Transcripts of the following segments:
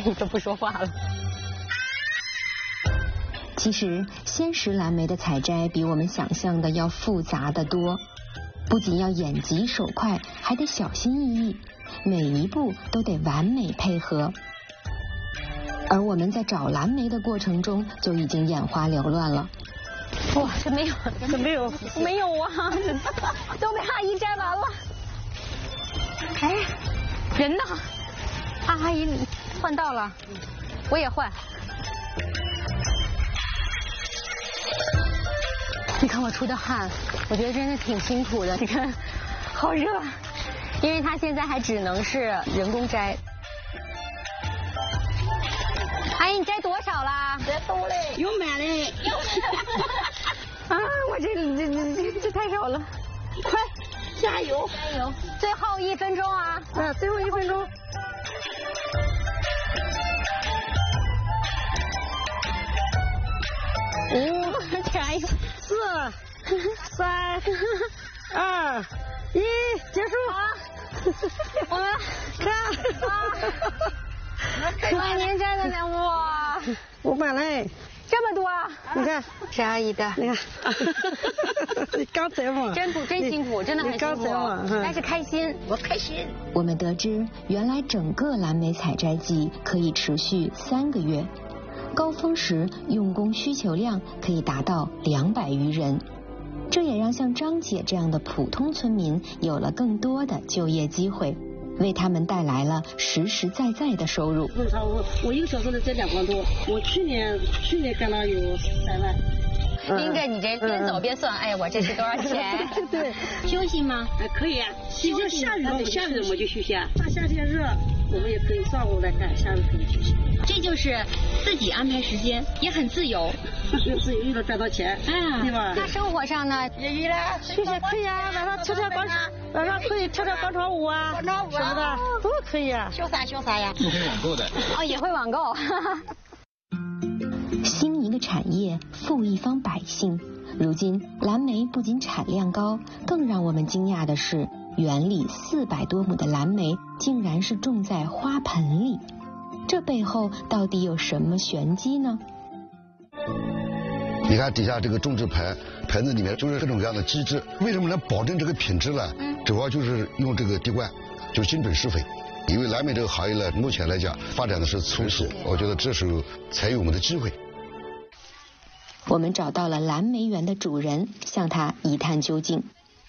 都不说话了。 其实鲜食蓝莓的采摘比我们想象的要复杂得多，不仅要眼疾手快，还得小心翼翼，每一步都得完美配合。而我们在找蓝莓的过程中就已经眼花缭乱了。 哇，这没有啊，都被阿姨摘完了。哎，人呢？阿姨换道了，我也换。你看我出的汗，我觉得真的挺辛苦的。你看，好热，因为它现在还只能是人工摘。阿姨，你摘多少啦？ 摘多嘞，有满嘞。 啊，我这太少了。 快，加油！ 加油！最后1分钟啊！ 最后1分钟。 5、加油 ！4、3、2、1，结束。 我们看。哇，您摘的呢？哇 ，500嘞。 这么多？ 你看， 是阿姨的。 你看，你刚摘嘛？ 真辛苦，真的很辛苦。但是开心， 我开心。 我们得知，原来整个蓝莓采摘季可以持续3个月，高峰时用工需求量可以达到200余人。这也让像张姐这样的普通村民有了更多的就业机会，为他们带来了实实在在的收入。 我1个小时能挣2万多，我去年干了有3万。 林哥，你这边走边算，哎，我这是多少钱？ 对， 休息吗？ 可以啊，其实下雨了我们就休息啊。大夏天热，我们也可以上午来干，下午可以休息。 这就是自己安排时间，也很自由。 自由又能赚到钱，对吧？ 那生活上呢？ 业了，休息可以啊，晚上跳广场，晚上可以跳广场舞啊，什么的都可以啊。 潇洒呀。 也会网购的。 哦，也会网购。 新一个产业，富一方百姓。如今蓝莓不仅产量高，更让我们惊讶的是，园里400多亩的蓝莓竟然是种在花盆里。这背后到底有什么玄机呢？ 你看底下这个种植盆子里面就是各种各样的机制，为什么能保证这个品质呢？主要就是用这个滴灌，就精准施肥。因为蓝莓这个行业呢，目前来讲发展的是初期，我觉得这时候才有我们的机会。 我们找到了蓝莓园的主人，向他一探究竟。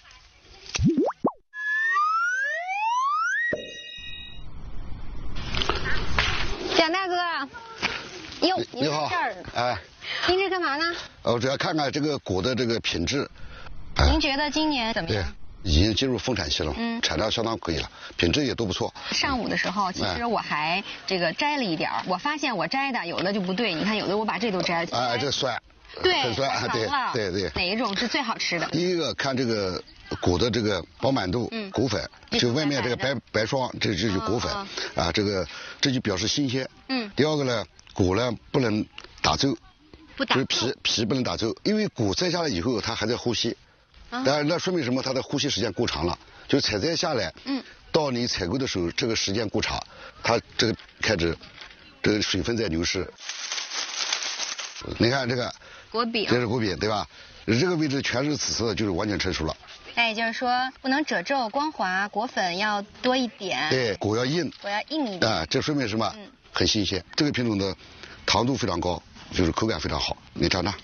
蒋大哥，哟， 你好，哎， 您这干嘛呢？ 我主要看看这个果的这个品质。 您觉得今年怎么样？ 已经进入丰产期了，产量相当可以了，品质也都不错。 上午的时候，其实我还这个摘了一点儿，我发现我摘的有的就不对，你看有的我把这都摘了。 哎，这酸。 对， 很酸，对。 哪一种是最好吃的？ 第一个看这个果的这个饱满度，果粉，就外面这个白霜，这就果粉啊，这就表示新鲜。第二个呢，果呢不能打皱，就是皮不能打皱，因为果摘下来以后它还在呼吸，当然那说明什么？它的呼吸时间过长了，就采摘下来，到你采购的时候，这个时间过长，它这个开始这个水分在流失。你看这个。 果柄， 这是果柄，对吧？这个位置全是紫色的，就是完全成熟了。 哎，就是说不能褶皱、光滑，果粉要多一点。 对，果要硬。 果要硬一点。 啊，这说明什么？很新鲜。这个品种的糖度非常高，就是口感非常好。你尝尝。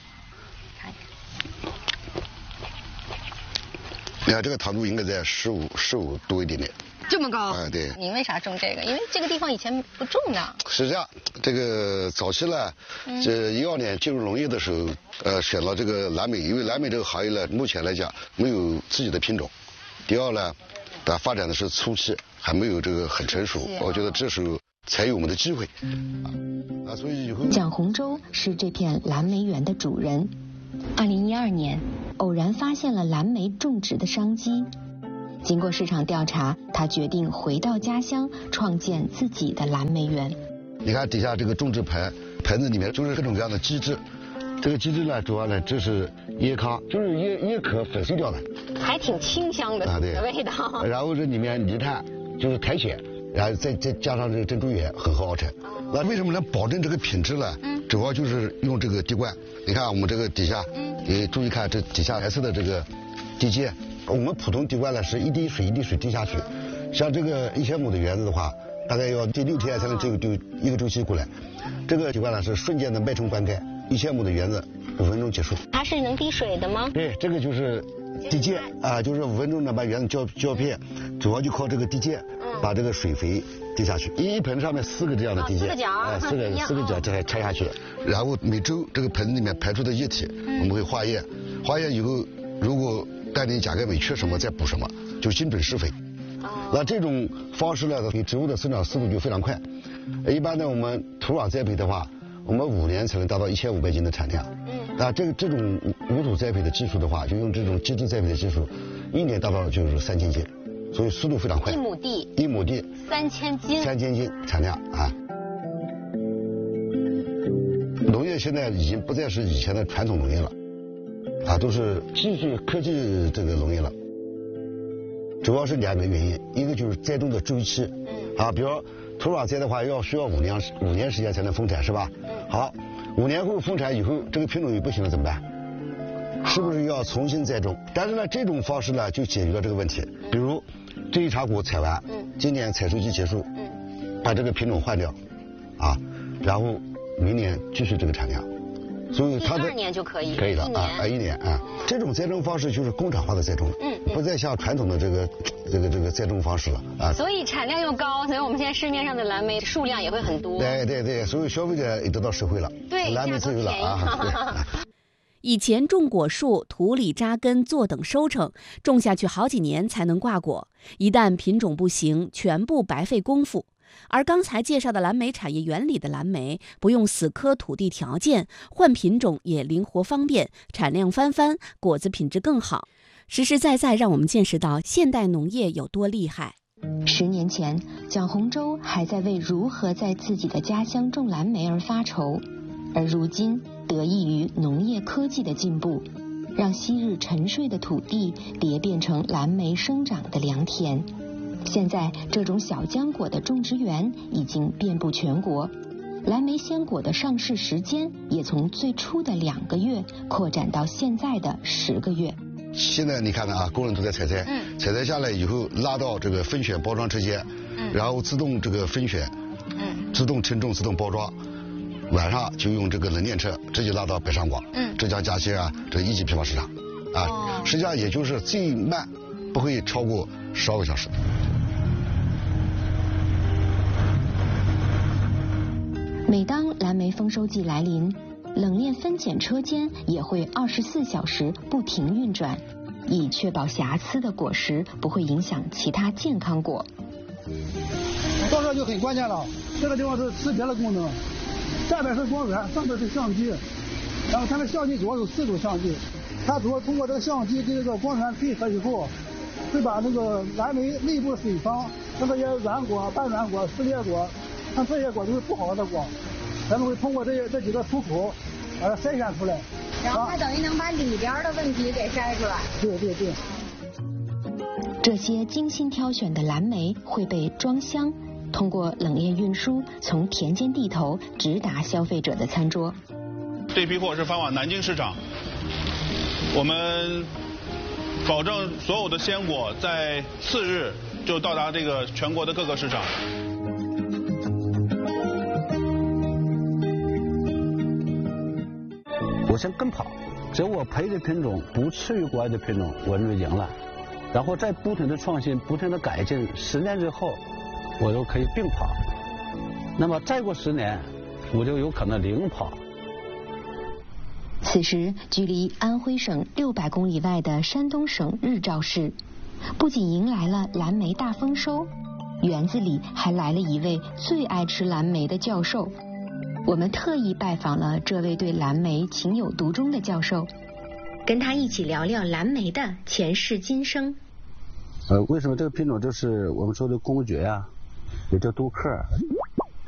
你看这个糖度应该在15多一点点。 这么高？ 对。 您为啥种这个？因为这个地方以前不种的。 是这样，这个早期呢，这12年进入农业的时候，选了这个蓝莓，因为蓝莓这个行业呢，目前来讲没有自己的品种。第二呢，它发展的是初期，还没有这个很成熟，我觉得这时候才有我们的机会。所以以后。 蒋洪洲是这片蓝莓园的主人。2012年，偶然发现了蓝莓种植的商机。经过市场调查，他决定回到家乡，创建自己的蓝莓园。 你看底下这个种植盆子里面就是各种各样的机制，这个机制呢，主要呢这是椰糠，就是椰壳粉碎掉的， 还挺清香的对味道。 然后这里面泥炭就是苔藓，然后再加上这个珍珠岩，很好熬成。 那为什么能保证这个品质呢？主要就是用这个滴灌。你看我们这个底下，你注意看这底下白色的这个地基。我们普通滴灌呢是一滴水一滴水滴下去，像这个1000亩的园子的话，大概要第6天才能这个就一个周期过来。这个滴灌呢是瞬间的脉冲灌溉，1000亩的园子5分钟结束。 它是能滴水的吗？ 对，这个就是地界啊，就是5分钟呢把园子浇遍，主要就靠这个地界把这个水肥滴下去。一盆上面4个这样的地界，四个角这还拆下去了。然后每周这个盆里面排出的液体，我们会化验，化验以后如果氮磷钾钙镁缺什么再补什么，就精准施肥。那这种方式呢，对植物的生长速度就非常快。一般呢，我们土壤栽培的话，我们5年才能达到1500斤的产量。那这种无土栽培的技术的话，就用这种基质栽培的技术，1年达到就是3000斤，所以速度非常快。 1亩地3000斤 ，3000斤产量啊。农业现在已经不再是以前的传统农业了，啊，都是技术科技这个农业了。主要是2个原因，一个就是栽种的周期，啊，比如土壤栽的话需要5年时间才能丰产，是吧？好，5年后丰产以后，这个品种又不行了怎么办？是不是要重新栽种？但是呢，这种方式呢就解决了这个问题。比如这一茬谷采完，今年采收期结束，把这个品种换掉，啊，然后明年继续这个产量。所以它的 2年就可以了啊，1年啊，这种栽种方式就是工厂化的栽种，不再像传统的这个栽种方式了啊。 所以产量又高，所以我们现在市面上的蓝莓数量也会很多。 对，所以消费者也得到实惠了， 对， 蓝莓自由了啊。 以前种果树，土里扎根，坐等收成，种下去好几年才能挂果，一旦品种不行，全部白费功夫。而刚才介绍的蓝莓产业园里的蓝莓，不用死磕土地条件，换品种也灵活方便，产量翻番，果子品质更好，实实在在让我们见识到现代农业有多厉害。 10年前，蒋洪洲还在为如何在自己的家乡种蓝莓而发愁，而如今得益于农业科技的进步，让昔日沉睡的土地蝶变成蓝莓生长的良田。现在这种小浆果的种植园已经遍布全国，蓝莓鲜果的上市时间也从最初的2个月扩展到现在的10个月。 现在你看啊，工人都在采摘，采摘下来以后拉到这个分选包装车间，然后自动这个分选，自动称重、自动包装，晚上就用这个冷链车直接拉到北上广、浙江嘉兴啊这个1级批发市场，啊，实际上也就是最慢不会超过12个小时。 每当蓝莓丰收季来临，冷链分拣车间也会24小时不停运转，以确保瑕疵的果实不会影响其他健康果。 到这就很关键了，这个地方是识别的功能，下边是光源，上边是相机，然后它的相机主要有4组相机，它主要通过这个相机跟这个光源配合以后，会把那个蓝莓内部水方，那些软果、半软果、撕裂果，像这些果都是不好的果，咱们会通过这几个出口把它筛选出来， 然后它等于能把里边的问题给筛出来。 对。 这些精心挑选的蓝莓会被装箱，通过冷链运输，从田间地头直达消费者的餐桌。 这批货是发往南京市场，我们保证所有的鲜果在4日就到达这个全国的各个市场。 我先跟跑，只要我培的品种不次于国外的品种，我就赢了。然后再不停的创新，不停的改进，10年之后，我就可以并跑。那么再过10年，我就有可能领跑。 此时，距离安徽省600公里外的山东省日照市，不仅迎来了蓝莓大丰收，园子里还来了一位最爱吃蓝莓的教授。我们特意拜访了这位对蓝莓情有独钟的教授，跟他一起聊聊蓝莓的前世今生。 为什么这个品种就是我们说的公爵呀，也叫杜克，